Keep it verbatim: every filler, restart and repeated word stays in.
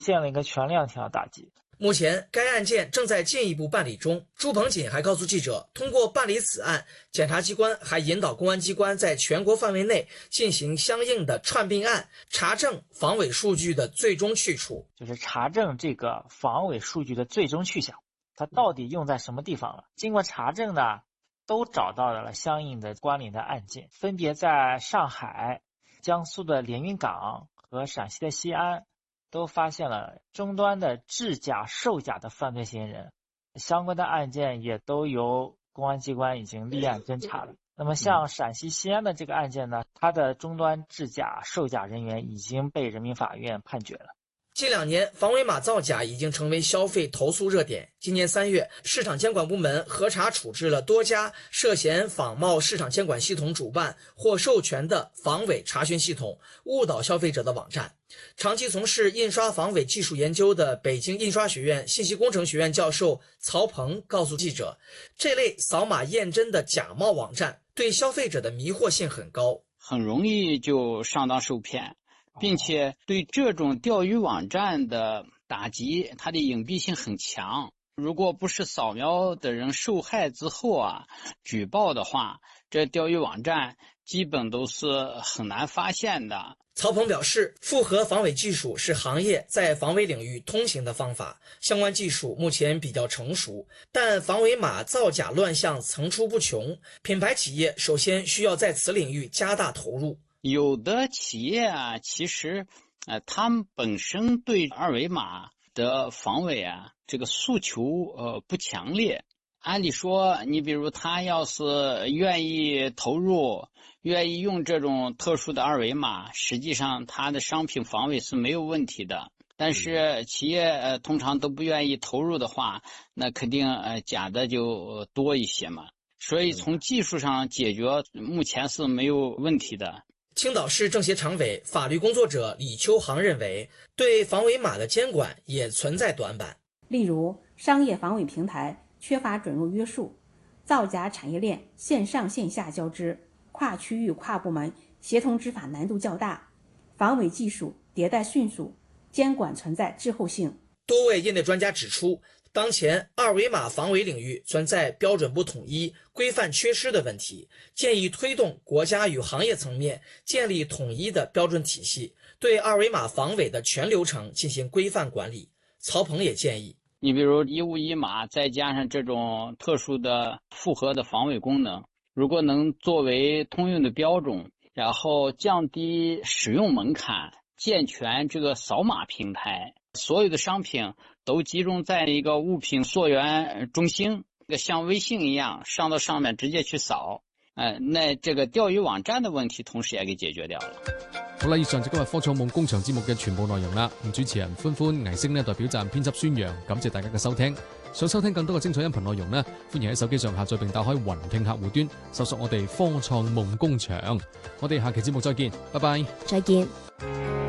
建了一个全链条打击。 目前该案件正在进一步办理中。朱鹏锦还告诉记者，通过办理此案，检察机关还引导公安机关在全国范围内进行相应的串并案，查证防伪数据的最终去处， 就是查证这个防伪数据的最终去向，它到底用在什么地方了。经过查证呢，都找到了相应的关联的案件，分别在上海、江苏的连云港和陕西的西安都发现了终端的制假售假的犯罪嫌疑人，相关的案件也都由公安机关已经立案侦查了。那么像陕西西安的这个案件呢，它的终端制假售假人员已经被人民法院判决了。 近两年，防伪码造假已经成为消费投诉热点。今年三月，市场监管部门核查处置了多家涉嫌仿冒市场监管系统主办或授权的防伪查询系统，误导消费者的网站。长期从事印刷防伪技术研究的北京印刷学院信息工程学院教授曹鹏告诉记者，这类扫码验真的假冒网站对消费者的迷惑性很高， 很容易就上当受骗。并且对这种钓鱼网站的打击，它的隐蔽性很强。如果不是扫描的人受害之后啊举报的话，这钓鱼网站基本都是很难发现的。 曹鹏表示，复合防伪技术是行业在防伪领域通行的方法，相关技术目前比较成熟，但防伪码造假乱象层出不穷，品牌企业首先需要在此领域加大投入。 有的企业啊，其实呃，他们本身对二维码的防伪啊，这个诉求呃不强烈。按理说，你比如他要是愿意投入，愿意用这种特殊的二维码，实际上他的商品防伪是没有问题的。但是企业呃通常都不愿意投入的话，那肯定呃假的就多一些嘛。所以从技术上解决，目前是没有问题的。 青岛市政协常委、法律工作者李秋航认为，对防伪码的监管也存在短板。 例如，商业防伪平台缺乏准入约束，造假产业链线上线下交织，跨区域、跨部门协同执法难度较大，防伪技术迭代迅速，监管存在滞后性。 多位业内专家指出，当前二维码防伪领域存在标准不统一、规范缺失的问题，建议推动国家与行业层面建立统一的标准体系，对二维码防伪的全流程进行规范管理。曹鹏也建议， 你比如一物一码，再加上这种特殊的复合的防伪功能，如果能作为通用的标准，然后降低使用门槛，健全这个扫码平台，所有的商品都集中在一个物品溯源中心，像微信一样上到上面直接去扫，呃，那这个钓鱼網站的問題同時也給解決掉了。 好啦，以上就今日科創夢工場節目嘅全部內容啦。咁主持人歡歡、倪星呢代表站編輯孫陽，感謝大家嘅收聽。想收聽更多嘅精彩音頻內容呢，歡迎喺手機上下載並打開雲聽客戶端，搜索我哋科創夢工場。我哋下期節目再見，拜拜。 再見。